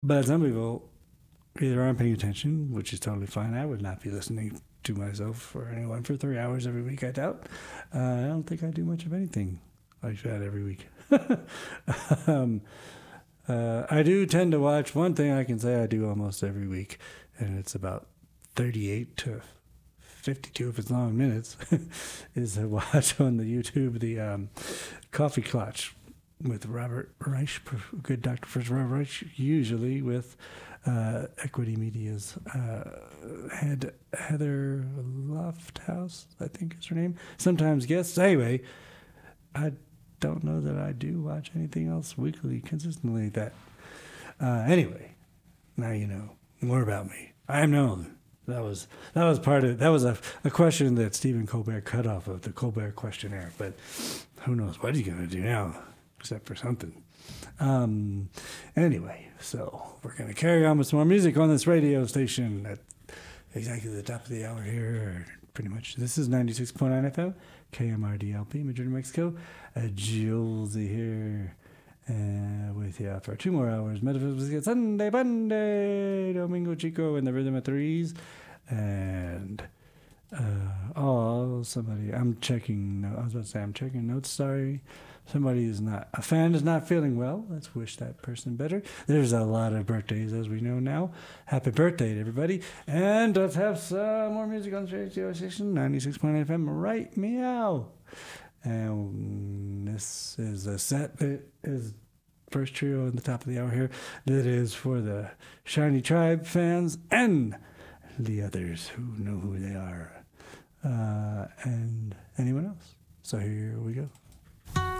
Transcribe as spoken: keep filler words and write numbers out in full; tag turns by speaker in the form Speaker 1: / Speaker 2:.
Speaker 1: But some people either aren't paying attention, which is totally fine. I would not be listening to myself or anyone for three hours every week, I doubt. Uh, I don't think I do much of anything like that every week. um, uh, I do tend to watch one thing I can say I do almost every week, and it's about thirty-eight to fifty-two if it's long minutes, is to watch on the YouTube the um, Coffee Clutch with Robert Reich, good doctor for Robert Reich, usually with uh, Equity Media's uh, head Heather Lofthouse, I think is her name. Sometimes guests. Anyway, I don't know that I do watch anything else weekly consistently like that. Uh, anyway, now you know more about me. I am known. That was that was part of that was a, a question that Stephen Colbert cut off of the Colbert questionnaire. But who knows what he's gonna do now, except for something. Um, anyway, so we're gonna carry on with some more music on this radio station at exactly the top of the hour here. Pretty much, this is ninety-six point nine F M, K M R D L P, Madrid, Mexico. Uh, Julesy here. Uh, with you for two more hours. Metaphysics Sunday, Monday, Domingo Chico, and the Rhythm of Threes. And, uh, oh, somebody, I'm checking, I was about to say, I'm checking notes, sorry. Somebody is not, a fan is not feeling well. Let's wish that person better. There's a lot of birthdays, as we know now. Happy birthday to everybody. And let's have some more music on the radio station, ninety-six point nine F M, right meow. And this is a set that is first trio on the top of the hour here that is for the Shiny Tribe fans and the others who know who they are, uh, and anyone else. So here we go.